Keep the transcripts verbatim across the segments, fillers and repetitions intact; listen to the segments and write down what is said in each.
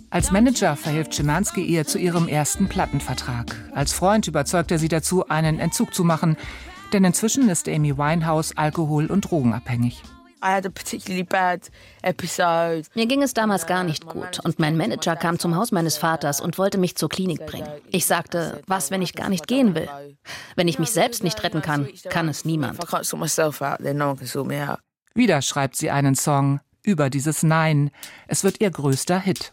Als Manager verhilft Schimanski ihr zu ihrem ersten Plattenvertrag. Als Freund überzeugt er sie dazu, einen Entzug zu machen. Denn inzwischen ist Amy Winehouse alkohol- und drogenabhängig. Mir ging es damals gar nicht gut und mein Manager kam zum Haus meines Vaters und wollte mich zur Klinik bringen. Ich sagte, was, wenn ich gar nicht gehen will? Wenn ich mich selbst nicht retten kann, kann es niemand. Wieder schreibt sie einen Song über dieses Nein. Es wird ihr größter Hit.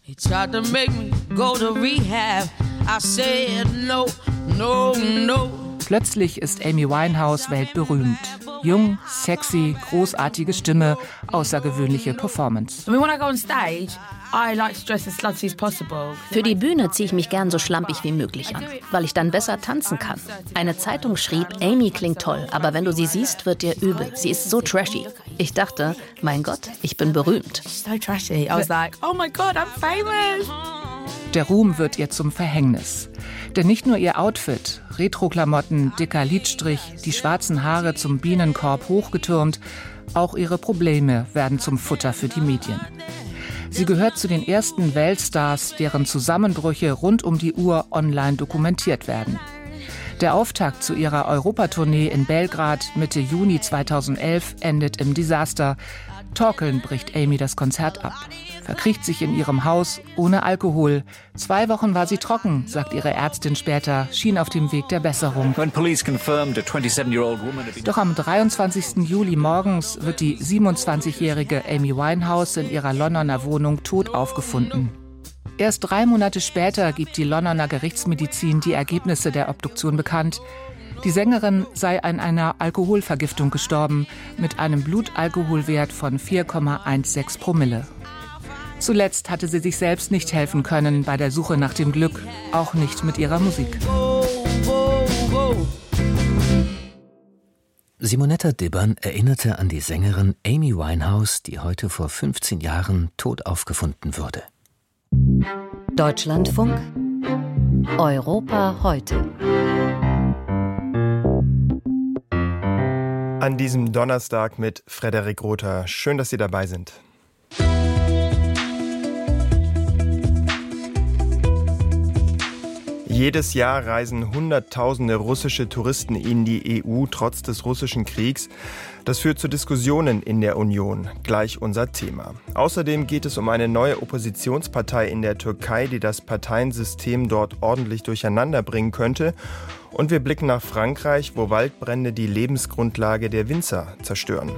Plötzlich ist Amy Winehouse weltberühmt. Jung, sexy, großartige Stimme, außergewöhnliche Performance. Für die Bühne ziehe ich mich gern so schlampig wie möglich an, weil ich dann besser tanzen kann. Eine Zeitung schrieb, Amy klingt toll, aber wenn du sie siehst, wird dir übel. Sie ist so trashy. Ich dachte, mein Gott, ich bin berühmt. Der Ruhm wird ihr zum Verhängnis. Denn nicht nur ihr Outfit, Retro-Klamotten, dicker Lidstrich, die schwarzen Haare zum Bienenkorb hochgetürmt, auch ihre Probleme werden zum Futter für die Medien. Sie gehört zu den ersten Weltstars, deren Zusammenbrüche rund um die Uhr online dokumentiert werden. Der Auftakt zu ihrer Europatournee in Belgrad Mitte Juni zweitausendelf endet im Desaster. Torkelnd bricht Amy das Konzert ab, verkriecht sich in ihrem Haus ohne Alkohol. Zwei Wochen war sie trocken, sagt ihre Ärztin später, schien auf dem Weg der Besserung. Doch am dreiundzwanzigsten Juli morgens wird die siebenundzwanzigjährige Amy Winehouse in ihrer Londoner Wohnung tot aufgefunden. Erst drei Monate später gibt die Londoner Gerichtsmedizin die Ergebnisse der Obduktion bekannt. Die Sängerin sei an einer Alkoholvergiftung gestorben, mit einem Blutalkoholwert von vier Komma sechzehn Promille. Zuletzt hatte sie sich selbst nicht helfen können bei der Suche nach dem Glück, auch nicht mit ihrer Musik. Simonetta Dibbern erinnerte an die Sängerin Amy Winehouse, die heute vor fünfzehn Jahren tot aufgefunden wurde. Deutschlandfunk Europa heute. An diesem Donnerstag mit Frederik Rother. Schön, dass Sie dabei sind. Jedes Jahr reisen Hunderttausende russische Touristen in die E U, trotz des russischen Kriegs. Das führt zu Diskussionen in der Union. Gleich unser Thema. Außerdem geht es um eine neue Oppositionspartei in der Türkei, die das Parteiensystem dort ordentlich durcheinander bringen könnte. Und wir blicken nach Frankreich, wo Waldbrände die Lebensgrundlage der Winzer zerstören.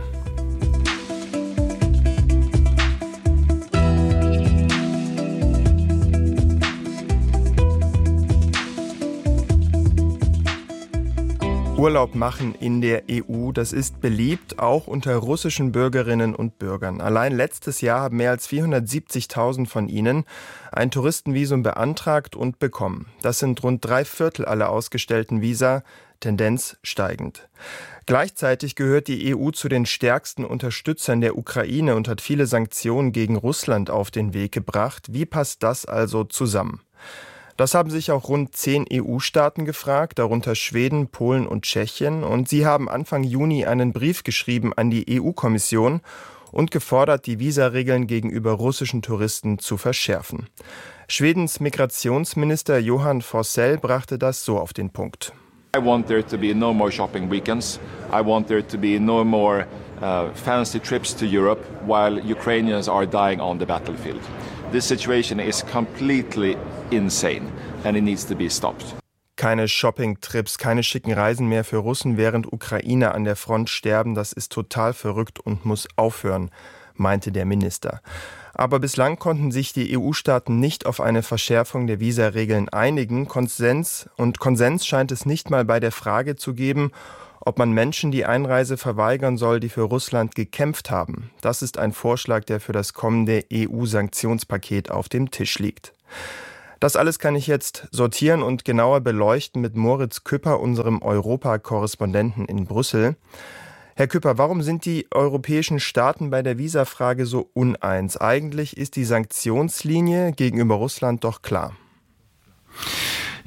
Urlaub machen in der E U, das ist beliebt, auch unter russischen Bürgerinnen und Bürgern. Allein letztes Jahr haben mehr als vierhundertsiebzigtausend von ihnen ein Touristenvisum beantragt und bekommen. Das sind rund drei Viertel aller ausgestellten Visa, Tendenz steigend. Gleichzeitig gehört die E U zu den stärksten Unterstützern der Ukraine und hat viele Sanktionen gegen Russland auf den Weg gebracht. Wie passt das also zusammen? Das haben sich auch rund zehn E U-Staaten gefragt, darunter Schweden, Polen und Tschechien. Und sie haben Anfang Juni einen Brief geschrieben an die E U-Kommission und gefordert, die Visaregeln gegenüber russischen Touristen zu verschärfen. Schwedens Migrationsminister Johan Forssell brachte das so auf den Punkt. I want there to be no more shopping weekends. I want there to be no more uh, fancy trips to Europe while Ukrainians are dying on the battlefield. This situation is completely insane and it needs to be stopped. Keine Shopping-Trips, keine schicken Reisen mehr für Russen, während Ukrainer an der Front sterben. Das ist total verrückt und muss aufhören, meinte der Minister. Aber bislang konnten sich die E U-Staaten nicht auf eine Verschärfung der Visaregeln einigen. Konsens und Konsens scheint es nicht mal bei der Frage zu geben, ob man Menschen die Einreise verweigern soll, die für Russland gekämpft haben. Das ist ein Vorschlag, der für das kommende E U-Sanktionspaket auf dem Tisch liegt. Das alles kann ich jetzt sortieren und genauer beleuchten mit Moritz Küpper, unserem Europa-Korrespondenten in Brüssel. Herr Küpper, warum sind die europäischen Staaten bei der Visafrage so uneins? Eigentlich ist die Sanktionslinie gegenüber Russland doch klar.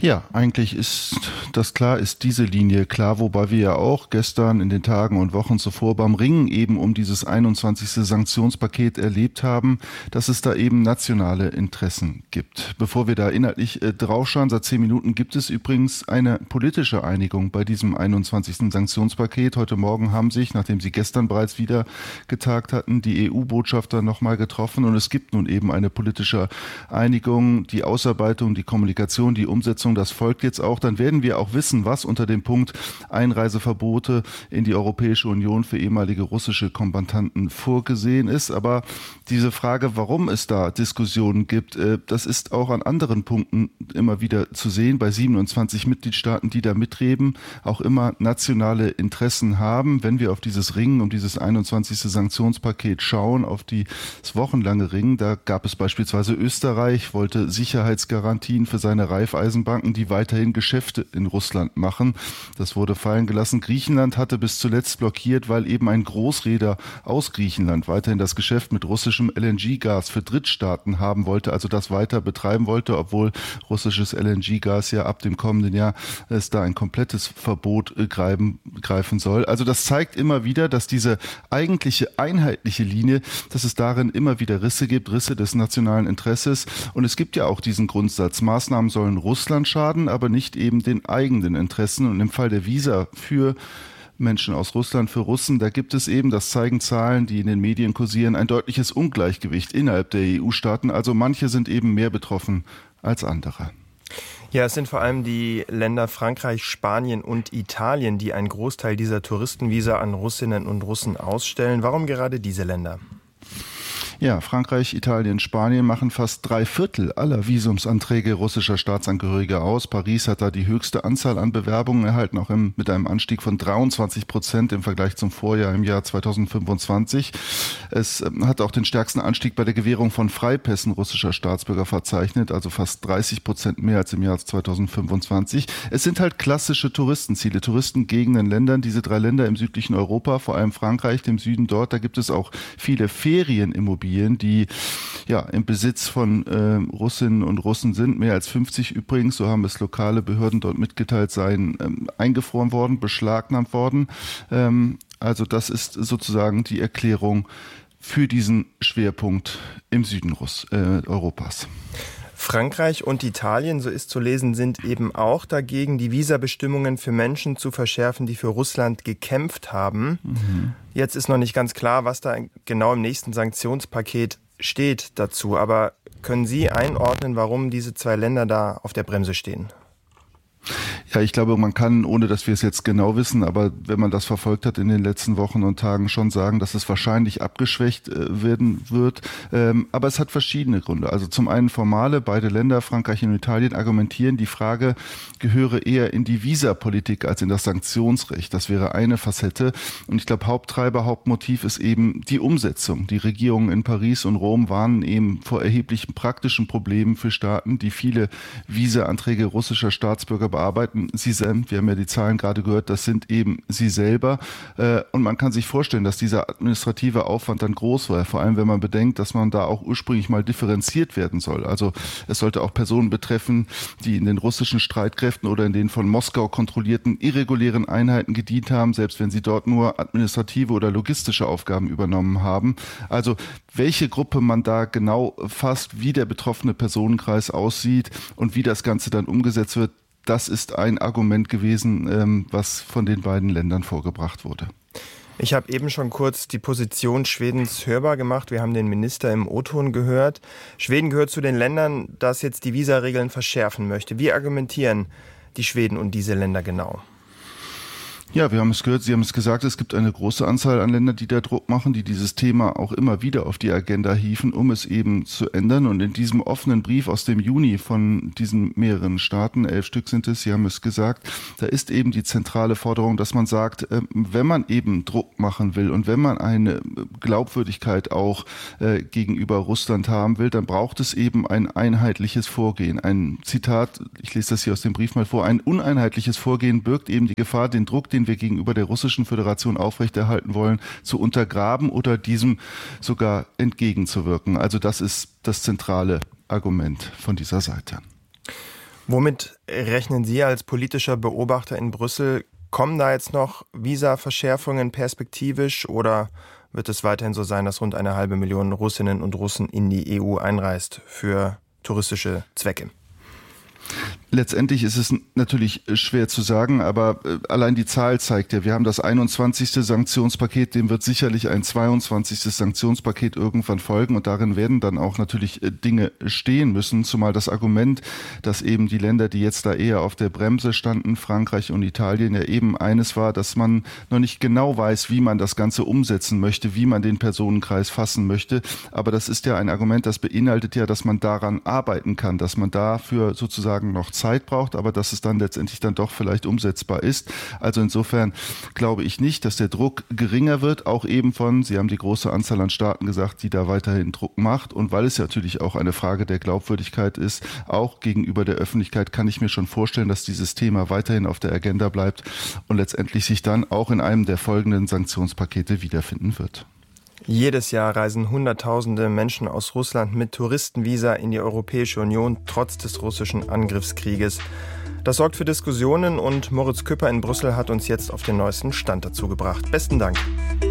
Ja, eigentlich ist das klar, ist diese Linie klar, wobei wir ja auch gestern in den Tagen und Wochen zuvor beim Ringen eben um dieses einundzwanzigste Sanktionspaket erlebt haben, dass es da eben nationale Interessen gibt. Bevor wir da inhaltlich äh, draufschauen, seit zehn Minuten gibt es übrigens eine politische Einigung bei diesem einundzwanzigsten Sanktionspaket. Heute Morgen haben sich, nachdem sie gestern bereits wieder getagt hatten, die E U-Botschafter nochmal getroffen und es gibt nun eben eine politische Einigung, die Ausarbeitung, die Kommunikation, die Umsetzung, das folgt jetzt auch. Dann werden wir auch wissen, was unter dem Punkt Einreiseverbote in die Europäische Union für ehemalige russische Kombattanten vorgesehen ist. Aber diese Frage, warum es da Diskussionen gibt, das ist auch an anderen Punkten immer wieder zu sehen. Bei siebenundzwanzig Mitgliedstaaten, die da mitreden, auch immer nationale Interessen haben. Wenn wir auf dieses Ringen um dieses einundzwanzigste Sanktionspaket schauen, auf das wochenlange Ringen, da gab es beispielsweise Österreich, wollte Sicherheitsgarantien für seine Raiffeisenbanken, die weiterhin Geschäfte in Russland machen. Das wurde fallen gelassen. Griechenland hatte bis zuletzt blockiert, weil eben ein Großreeder aus Griechenland weiterhin das Geschäft mit russischem L N G-Gas für Drittstaaten haben wollte, also das weiter betreiben wollte, obwohl russisches L N G-Gas ja ab dem kommenden Jahr es da ein komplettes Verbot greifen, greifen soll. Also das zeigt immer wieder, dass diese eigentliche einheitliche Linie, dass es darin immer wieder Risse gibt, Risse des nationalen Interesses. Und es gibt ja auch diesen Grundsatz, Maßnahmen sollen Russland schaden, aber nicht eben den eigenen Interessen. Und im Fall der Visa für Menschen aus Russland, für Russen, da gibt es eben, das zeigen Zahlen, die in den Medien kursieren, ein deutliches Ungleichgewicht innerhalb der E U-Staaten. Also manche sind eben mehr betroffen als andere. Ja, es sind vor allem die Länder Frankreich, Spanien und Italien, die einen Großteil dieser Touristenvisa an Russinnen und Russen ausstellen. Warum gerade diese Länder? Ja, Frankreich, Italien, Spanien machen fast drei Viertel aller Visumsanträge russischer Staatsangehöriger aus. Paris hat da die höchste Anzahl an Bewerbungen erhalten, auch im, mit einem Anstieg von dreiundzwanzig Prozent im Vergleich zum Vorjahr im Jahr zweitausendfünfundzwanzig. Es ähm, hat auch den stärksten Anstieg bei der Gewährung von Freipässen russischer Staatsbürger verzeichnet, also fast dreißig Prozent mehr als im Jahr zweitausendfünfundzwanzig. Es sind halt klassische Touristenziele, Touristengegenden, Ländern, diese drei Länder im südlichen Europa, vor allem Frankreich, dem Süden dort, da gibt es auch viele Ferienimmobilien, die ja im Besitz von äh, Russinnen und Russen sind, mehr als fünfzig übrigens, so haben es lokale Behörden dort mitgeteilt, seien ähm, eingefroren worden, beschlagnahmt worden. Ähm, also das ist sozusagen die Erklärung für diesen Schwerpunkt im Süden Russ, äh, Europas. Frankreich und Italien, so ist zu lesen, sind eben auch dagegen, die Visabestimmungen für Menschen zu verschärfen, die für Russland gekämpft haben. Mhm. Jetzt ist noch nicht ganz klar, was da genau im nächsten Sanktionspaket steht dazu. Aber können Sie einordnen, warum diese zwei Länder da auf der Bremse stehen? Ja, ich glaube, man kann, ohne dass wir es jetzt genau wissen, aber wenn man das verfolgt hat in den letzten Wochen und Tagen, schon sagen, dass es wahrscheinlich abgeschwächt äh, werden wird. Ähm, aber es hat verschiedene Gründe. Also zum einen formale, beide Länder, Frankreich und Italien, argumentieren, die Frage gehöre eher in die Visapolitik als in das Sanktionsrecht. Das wäre eine Facette. Und ich glaube, Haupttreiber, Hauptmotiv ist eben die Umsetzung. Die Regierungen in Paris und Rom warnen eben vor erheblichen praktischen Problemen für Staaten, die viele Visa-Anträge russischer Staatsbürger bearbeiten. Sie selbst, wir haben ja die Zahlen gerade gehört, das sind eben sie selber. Und man kann sich vorstellen, dass dieser administrative Aufwand dann groß war, vor allem wenn man bedenkt, dass man da auch ursprünglich mal differenziert werden soll. Also es sollte auch Personen betreffen, die in den russischen Streitkräften oder in den von Moskau kontrollierten irregulären Einheiten gedient haben, selbst wenn sie dort nur administrative oder logistische Aufgaben übernommen haben. Also welche Gruppe man da genau fasst, wie der betroffene Personenkreis aussieht und wie das Ganze dann umgesetzt wird, das ist ein Argument gewesen, was von den beiden Ländern vorgebracht wurde. Ich habe eben schon kurz die Position Schwedens hörbar gemacht. Wir haben den Minister im O-Ton gehört. Schweden gehört zu den Ländern, das jetzt die Visaregeln verschärfen möchte. Wie argumentieren die Schweden und diese Länder genau? Ja, wir haben es gehört, Sie haben es gesagt, es gibt eine große Anzahl an Ländern, die da Druck machen, die dieses Thema auch immer wieder auf die Agenda hieven, um es eben zu ändern. Und in diesem offenen Brief aus dem Juni von diesen mehreren Staaten, elf Stück sind es, Sie haben es gesagt, da ist eben die zentrale Forderung, dass man sagt, wenn man eben Druck machen will und wenn man eine Glaubwürdigkeit auch äh, gegenüber Russland haben will, dann braucht es eben ein einheitliches Vorgehen. Ein Zitat, ich lese das hier aus dem Brief mal vor, ein uneinheitliches Vorgehen birgt eben die Gefahr, den Druck, den wir gegenüber der Russischen Föderation aufrechterhalten wollen, zu untergraben oder diesem sogar entgegenzuwirken. Also das ist das zentrale Argument von dieser Seite. Womit rechnen Sie als politischer Beobachter in Brüssel? Kommen da jetzt noch Visaverschärfungen perspektivisch oder wird es weiterhin so sein, dass rund eine halbe Million Russinnen und Russen in die E U einreist für touristische Zwecke? Letztendlich ist es natürlich schwer zu sagen, aber allein die Zahl zeigt ja, wir haben das einundzwanzigste Sanktionspaket, dem wird sicherlich ein zweiundzwanzigstes Sanktionspaket irgendwann folgen und darin werden dann auch natürlich Dinge stehen müssen, zumal das Argument, dass eben die Länder, die jetzt da eher auf der Bremse standen, Frankreich und Italien, ja eben eines war, dass man noch nicht genau weiß, wie man das Ganze umsetzen möchte, wie man den Personenkreis fassen möchte, aber das ist ja ein Argument, das beinhaltet ja, dass man daran arbeiten kann, dass man dafür sozusagen noch Zeit braucht, aber dass es dann letztendlich dann doch vielleicht umsetzbar ist. Also insofern glaube ich nicht, dass der Druck geringer wird, auch eben von, Sie haben die große Anzahl an Staaten gesagt, die da weiterhin Druck macht und weil es ja natürlich auch eine Frage der Glaubwürdigkeit ist, auch gegenüber der Öffentlichkeit kann ich mir schon vorstellen, dass dieses Thema weiterhin auf der Agenda bleibt und letztendlich sich dann auch in einem der folgenden Sanktionspakete wiederfinden wird. Jedes Jahr reisen Hunderttausende Menschen aus Russland mit Touristenvisa in die Europäische Union, trotz des russischen Angriffskrieges. Das sorgt für Diskussionen und Moritz Küpper in Brüssel hat uns jetzt auf den neuesten Stand dazu gebracht. Besten Dank.